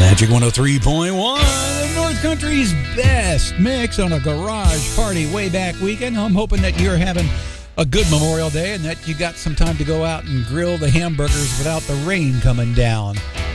Magic 103.1, North Country's best mix on a garage party way back weekend. I'm hoping that you're having a good Memorial Day and that you got some time to go out and grill the hamburgers without the rain coming down.